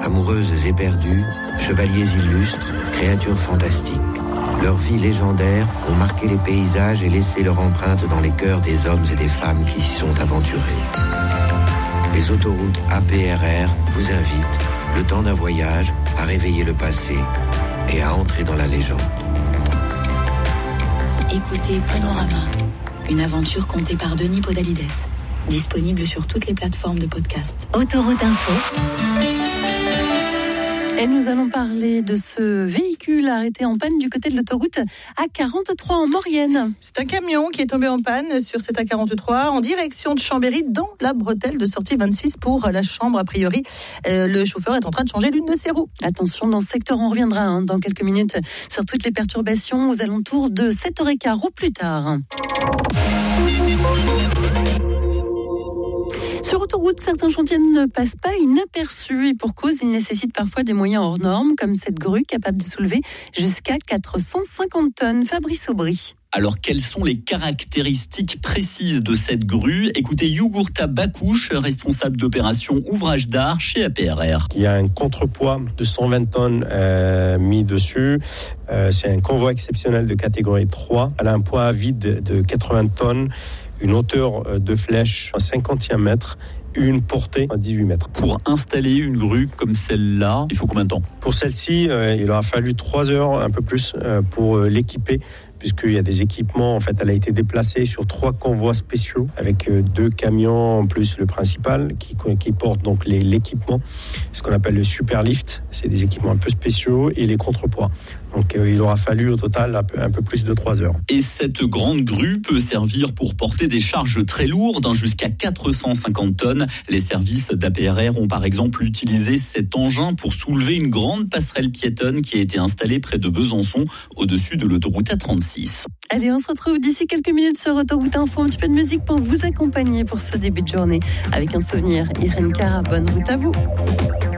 Amoureuses éperdues, chevaliers illustres, créatures fantastiques. Leurs vies légendaires ont marqué les paysages et laissé leur empreinte dans les cœurs des hommes et des femmes qui s'y sont aventurés. Les autoroutes APRR vous invitent, le temps d'un voyage, à réveiller le passé et à entrer dans la légende. Écoutez Panorama, une aventure contée par Denis Podalides. Disponible sur toutes les plateformes de podcast. Autoroute Info. Et nous allons parler de ce véhicule arrêté en panne du côté de l'autoroute A43 en Maurienne. C'est un camion qui est tombé en panne sur cette A43 en direction de Chambéry dans la bretelle de sortie 26 pour la Chambre. A priori, le chauffeur est en train de changer l'une de ses roues. Attention, dans ce secteur, on reviendra dans quelques minutes sur toutes les perturbations aux alentours de 7h15 ou plus tard. Sur autoroute, certains chantiers ne passent pas inaperçus et pour cause, ils nécessitent parfois des moyens hors normes, comme cette grue capable de soulever jusqu'à 450 tonnes. Fabrice Aubry. Alors, quelles sont les caractéristiques précises de cette grue ? Écoutez Yugurta Bakouche, responsable d'opération ouvrage d'art chez APRR. Il y a un contrepoids de 120 tonnes mis dessus. C'est un convoi exceptionnel de catégorie 3. Elle a un poids à vide de 80 tonnes, une hauteur de flèche à 50 mètres, une portée à 18 mètres. Pour installer une grue comme celle-là, il faut combien de temps ? Pour celle-ci, il aura fallu 3 heures, un peu plus, pour l'équiper, puisqu'il y a des équipements. En fait, elle a été déplacée sur 3 convois spéciaux avec 2 camions en plus le principal qui portent donc l'équipement, ce qu'on appelle le superlift. C'est des équipements un peu spéciaux et les contrepoids. Donc il aura fallu au total un peu plus de 3 heures. Et cette grande grue peut servir pour porter des charges très lourdes, jusqu'à 450 tonnes. Les services d'APRR ont par exemple utilisé cet engin pour soulever une grande passerelle piétonne qui a été installée près de Besançon, au-dessus de l'autoroute A36. Allez, on se retrouve d'ici quelques minutes sur Autoroute Info. Un petit peu de musique pour vous accompagner pour ce début de journée. Avec un souvenir, Irène Cara, bonne route à vous.